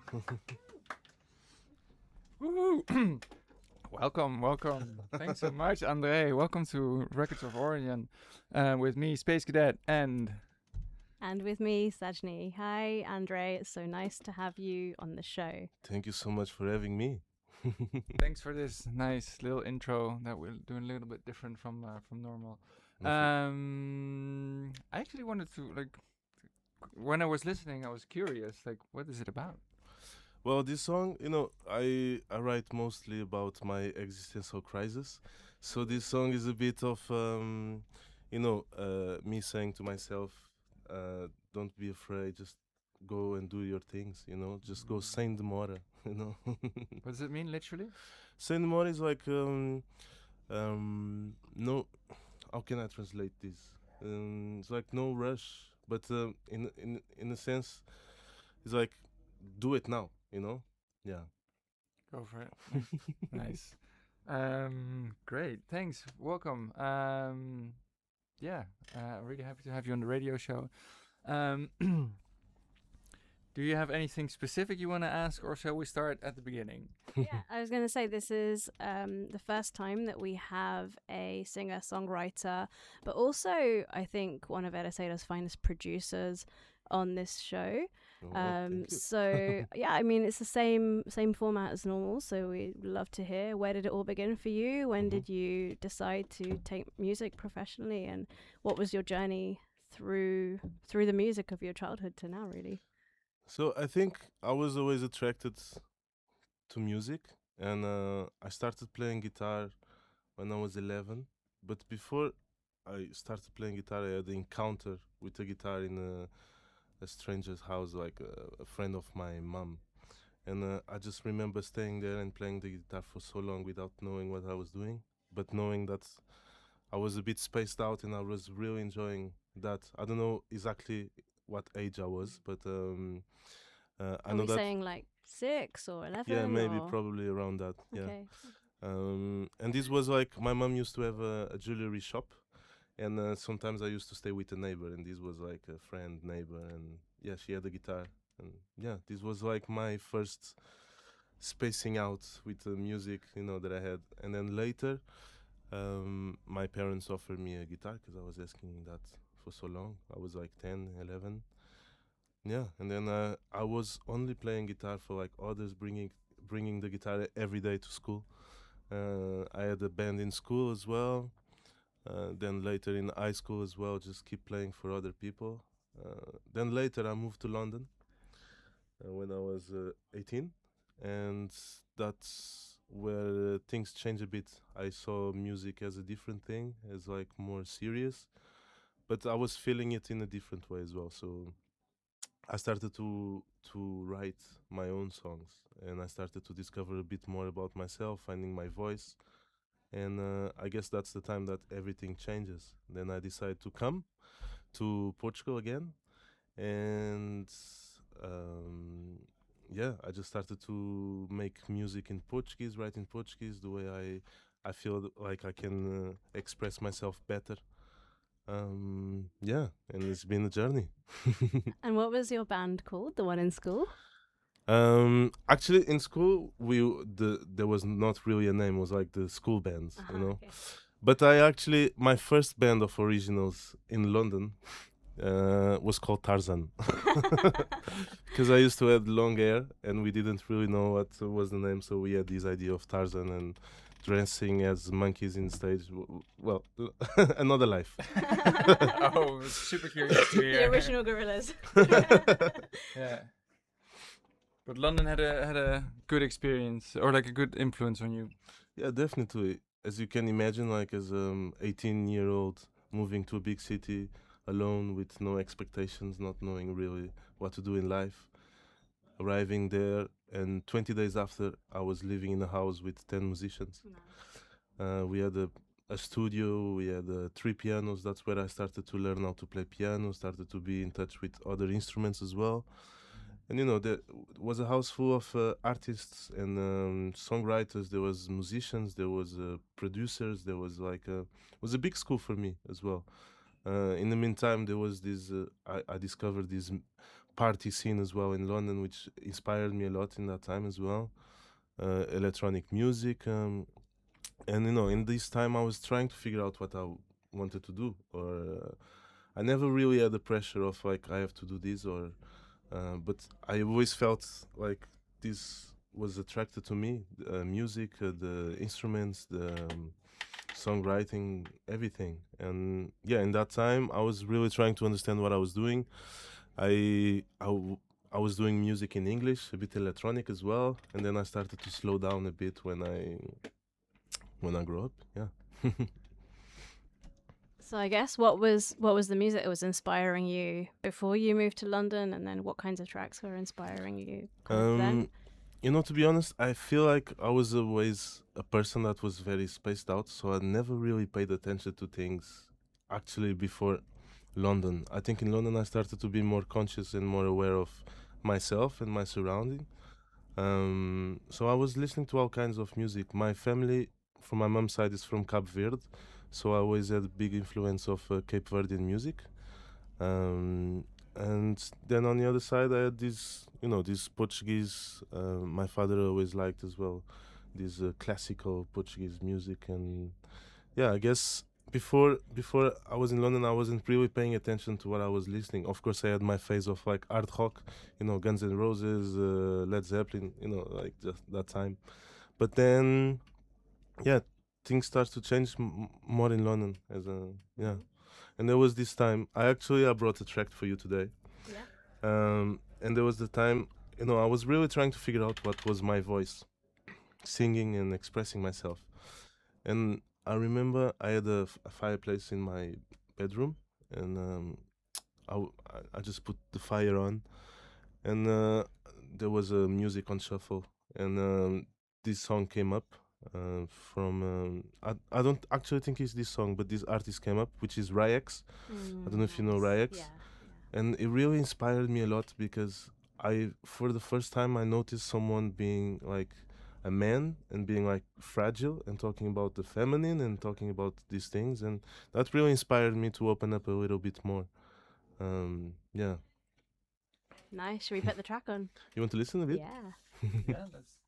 Woo! Welcome, welcome. Thanks so much, Andre. Welcome to Records of Origin with me, Space Cadet, and And with me, Sajni. Hi, Andre. It's so nice to have you on the show. Thank you so much for having me. thanks for this nice little intro that we're doing a little bit different from normal. No, for- I actually wanted to when I was listening, I was curious, like, what is it about? well, this song, I write mostly about my existential crisis. So this song is a bit of, me saying to myself, don't be afraid, just go and do your things, just go sem demora, What does it mean, literally? Sem demora is like, no, how can I translate this? It's like no rush, but in a sense, it's like do it now, Yeah. Go for it. Nice. Great. Thanks. Welcome. Yeah, really happy to have you on the radio show. Um, do you have anything specific you want to ask, or shall we start at the beginning? Yeah, I was going to say this is the first time that we have a singer-songwriter, but also I think one of Editator's finest producers on this show. Oh, thank you. So yeah, I mean it's the same format as normal. So we'd love to hear, where did it all begin for you? When Mhm. did you decide to take music professionally, and what was your journey through the music of your childhood to now? Really. So I think I was always attracted to music, and I started playing guitar when I was 11. But before I started playing guitar, I had an encounter with a guitar in a stranger's house, like a friend of my mom. And I just remember staying there and playing the guitar for so long without knowing what I was doing, but knowing that I was a bit spaced out and I was really enjoying that. I don't know exactly what age I was, but I Are know we that, saying like 6 or 11? yeah, maybe Or probably around that, yeah. okay. And this was like my mom used to have a jewelry shop, and sometimes I used to stay with a neighbor, and this was like a friend neighbor, and yeah, she had a guitar, and yeah, this was like my first spacing out with the music, that I had. And then later, my parents offered me a guitar because I was asking that for so long. I was like 10, 11. Yeah, and then I was only playing guitar for like others, bringing the guitar every day to school. I had a band in school as well. Then later in high school as well, just keep playing for other people. Then later I moved to London when I was 18, and that's where things changed a bit. I saw music as a different thing, as like more serious, but I was feeling it in a different way as well. So I started to write my own songs, and I started to discover a bit more about myself, finding my voice. And I guess that's the time that everything changes. Then I decided to come to Portugal again, and um, yeah, I just started to make music in Portuguese, write in Portuguese, the way I feel like I can express myself better. Yeah, and it's been a journey. And what was your band called? The one in school? Actually, in school, there was not really a name. It was like the school band, Okay. But my first band of originals in London was called Tarzan, because I used to have long hair and we didn't really know what was the name, so we had this idea of Tarzan and dressing as monkeys in stage. Well, another life. Oh, super curious to hear. The original Gorillas. Yeah. But London had a good experience, or like a good influence on you. Yeah, definitely. As you can imagine, like as 18-year-old moving to a big city alone with no expectations, not knowing really what to do in life, arriving there, and 20 days after, I was living in a house with 10 musicians. We had a studio, we had 3 pianos. That's where I started to learn how to play piano, started to be in touch with other instruments as well. And there was a house full of artists and songwriters. There was musicians, there was producers. There was it was a big school for me as well. In the meantime, there was this. I discovered this party scene as well in London, which inspired me a lot in that time as well. Electronic music, and in this time I was trying to figure out what I wanted to do, or I never really had the pressure of like I have to do this, or but I always felt like this was attracted to me, music, the instruments, the songwriting, everything. And yeah, in that time I was really trying to understand what I was doing. I was doing music in English, a bit electronic as well, and then I started to slow down a bit when I grew up. Yeah. So I guess what was the music that was inspiring you before you moved to London, and then what kinds of tracks were inspiring you kind of then? To be honest, I feel like I was always a person that was very spaced out, so I never really paid attention to things actually before London. I think in London I started to be more conscious and more aware of myself and my surrounding. So I was listening to all kinds of music. My family, from my mom's side, is from Cape Verde, so I always had a big influence of Cape Verdean music. And then on the other side, I had this Portuguese. My father always liked as well, this classical Portuguese music, and yeah, I guess before I was in London, I wasn't really paying attention to what I was listening. Of course, I had my phase of like art rock, Guns N' Roses, Led Zeppelin, like just that time. But then, yeah, things start to change more in London as a yeah. And there was this time. I brought a track for you today. Yeah. And there was the time, I was really trying to figure out what was my voice, singing and expressing myself. And I remember I had a fireplace in my bedroom, and I just put the fire on, and there was music on shuffle, and this song came up from I don't actually think it's this song, but this artist came up, which is Ryex. I don't know if you know Ryex. Yeah. And it really inspired me a lot because for the first time, I noticed someone being like a man and being like fragile and talking about the feminine and talking about these things. And that really inspired me to open up a little bit more. Yeah. Nice. Should we put the track on? You want to listen a bit? Yeah. Yeah, let's